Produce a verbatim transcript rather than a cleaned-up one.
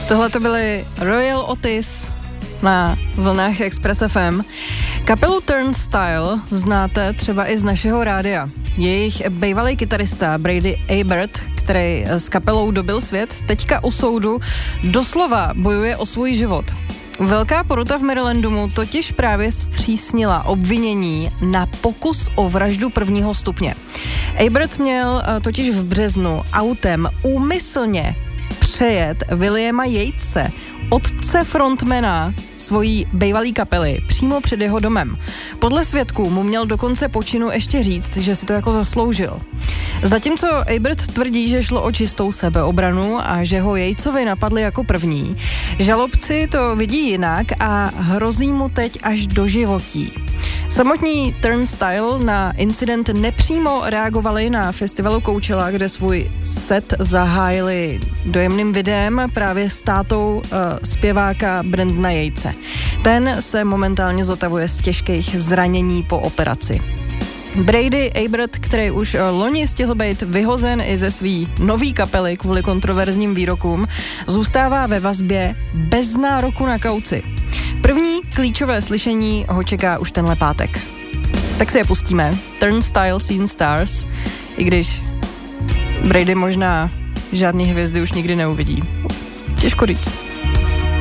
Tohle to byly Royal Otis na vlnách Express F M. Kapelu Turnstile znáte třeba i z našeho rádia. Jejich bývalý kytarista Brady Aibert, který s kapelou dobil svět, teďka u soudu doslova bojuje o svůj život. Velká porota v Marylandu mu totiž právě zpřísnila obvinění na pokus o vraždu prvního stupně. Aibert měl totiž v březnu autem úmyslně přejet Williama Yatese, otce frontmana svojí bývalý kapely, přímo před jeho domem. Podle svědků mu měl dokonce po činu ještě říct, že si to jako zasloužil. Zatímco Aibert tvrdí, že šlo o čistou sebeobranu a že ho Yatesovi napadli jako první, žalobci to vidí jinak a hrozí mu teď až do životí. Samotní Turnstile na incident nepřímo reagovali na festivalu Coachella, kde svůj set zahájili dojemným videem právě s tátou uh, zpěváka Brendana Yatese. Ten se momentálně zotavuje z těžkých zranění po operaci. Brady Aibert, který už loni stihl být vyhozen i ze svý nový kapely kvůli kontroverzním výrokům, zůstává ve vazbě bez nároku na kauci. První klíčové slyšení ho čeká už tenhle pátek. Tak si je pustíme. Turnstile Seen Stars, i když Brady možná žádný hvězdy už nikdy neuvidí. Těžko říct.